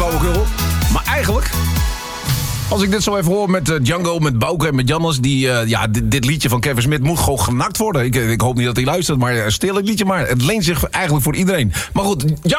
flauwekul. Maar eigenlijk... Als ik dit zo even hoor met Django, met Bouke en met Jannes... dit liedje van Kevin Smith moet gewoon genakt worden. Ik hoop niet dat hij luistert, maar stil het liedje maar. Het leent zich eigenlijk voor iedereen. Maar goed,